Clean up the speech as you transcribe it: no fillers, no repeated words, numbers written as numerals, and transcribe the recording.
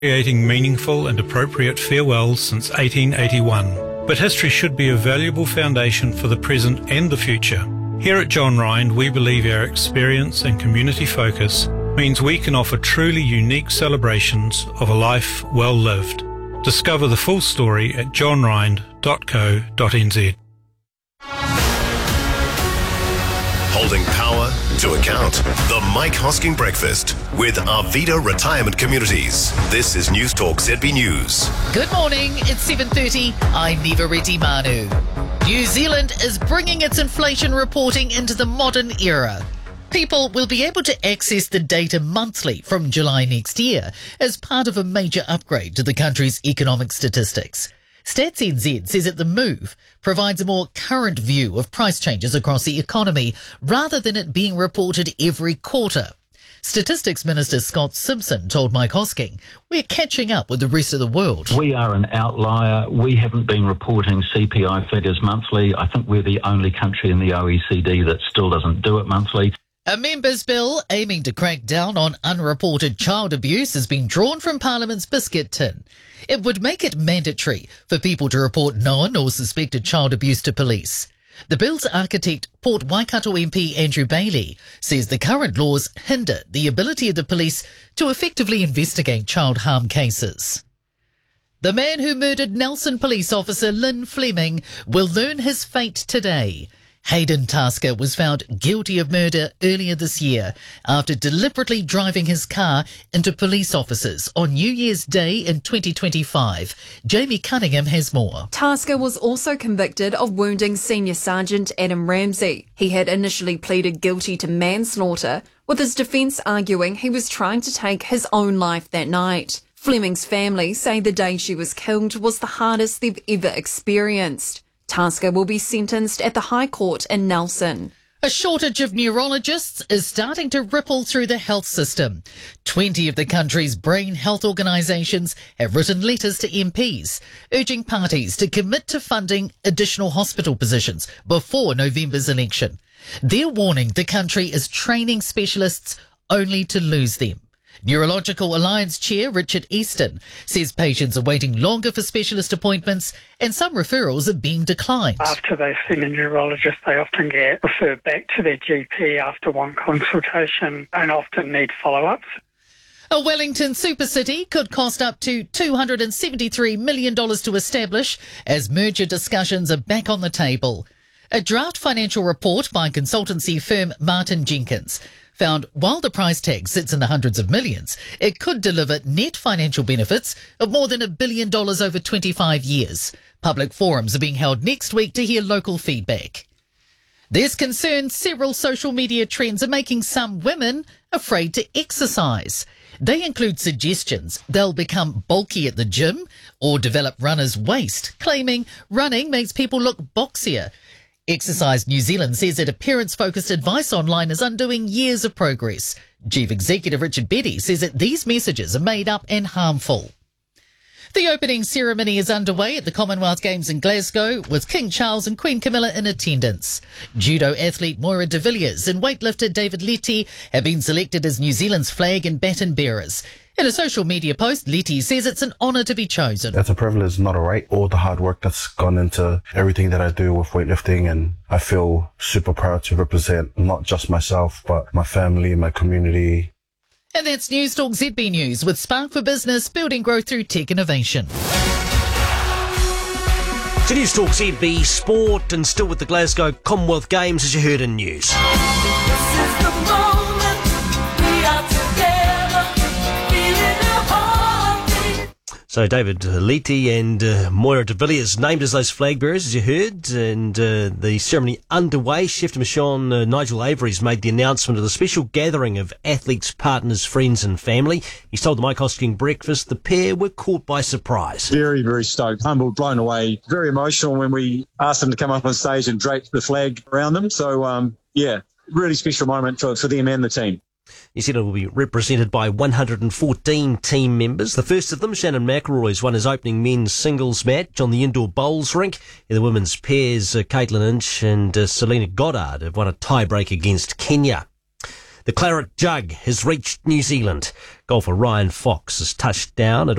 Creating meaningful and appropriate farewells since 1881. But history should be a valuable foundation for the present and the future. Here at John Rind, we believe our experience and community focus means we can offer truly unique celebrations of a life well lived. Discover the full story at johnrind.co.nz. Holding power to account. The Mike Hosking Breakfast with Arvida Retirement Communities. This is News Talk ZB News. Good morning, it's 7:30. I'm Neva Reddy Manu. New Zealand is bringing its inflation reporting into the modern era. People will be able to access the data monthly from July next year as part of a major upgrade to the country's economic statistics. Stats NZ says that the move provides a more current view of price changes across the economy rather than it being reported every quarter. Statistics Minister Scott Simpson told Mike Hosking, "We're catching up with the rest of the world." We are an outlier. We haven't been reporting CPI figures monthly. I think we're the only country in the OECD that still doesn't do it monthly. A members' bill aiming to crack down on unreported child abuse has been drawn from Parliament's biscuit tin. It would make it mandatory for people to report known or suspected child abuse to police. The bill's architect, Port Waikato MP Andrew Bailey, says the current laws hinder the ability of the police to effectively investigate child harm cases. The man who murdered Nelson police officer Lynn Fleming will learn his fate today. Hayden Tasker was found guilty of murder earlier this year after deliberately driving his car into police officers on New Year's Day in 2025. Jamie Cunningham has more. Tasker was also convicted of wounding Senior Sergeant Adam Ramsey. He had initially pleaded guilty to manslaughter, with his defence arguing he was trying to take his own life that night. Fleming's family say the day she was killed was the hardest they've ever experienced. Tasker will be sentenced at the High Court in Nelson. A shortage of neurologists is starting to ripple through the health system. 20 of the country's brain health organisations have written letters to MPs, urging parties to commit to funding additional hospital positions before November's election. They're warning the country is training specialists only to lose them. Neurological Alliance Chair Richard Easton says patients are waiting longer for specialist appointments and some referrals are being declined. After they've seen a neurologist, they often get referred back to their GP after one consultation and often need follow-ups. A Wellington supercity could cost up to $273 million to establish as merger discussions are back on the table. A draft financial report by consultancy firm Martin Jenkins found while the price tag sits in the hundreds of millions, it could deliver net financial benefits of more than $1 billion over 25 years. Public forums are being held next week to hear local feedback. There's concern several social media trends are making some women afraid to exercise. They include suggestions they'll become bulky at the gym or develop runner's waist, claiming running makes people look boxier. Exercise New Zealand says that appearance-focused advice online is undoing years of progress. Chief Executive Richard Betty says that these messages are made up and harmful. The opening ceremony is underway at the Commonwealth Games in Glasgow, with King Charles and Queen Camilla in attendance. Judo athlete Moira de Villiers and weightlifter David Letty have been selected as New Zealand's flag and baton bearers. In a social media post, Letty says it's an honour to be chosen. It's a privilege, not a right. All the hard work that's gone into everything that I do with weightlifting, and I feel super proud to represent not just myself, but my family, my community. And that's News Talk ZB News with Spark for Business, building growth through tech innovation. To News Talk ZB Sport, and still with the Glasgow Commonwealth Games, as you heard in news. This is the moment we are together, feeling the heartbeat. So David Letty and Moira de Villiers named as those flag bearers, as you heard, and the ceremony underway. Chef de Mission Nigel Avery's made the announcement of the special gathering of athletes, partners, friends and family. He's told the Mike Hosking Breakfast the pair were caught by surprise. Very, very stoked, humbled, blown away, very emotional when we asked them to come up on stage and drape the flag around them. So, really special moment for them and the team. New Zealand will be represented by 114 team members. The first of them, Shannon McElroy's won his opening men's singles match on the indoor bowls rink. In the women's pairs, Caitlin Inch and Selena Goddard have won a tie-break against Kenya. The Claret Jug has reached New Zealand. Golfer Ryan Fox has touched down at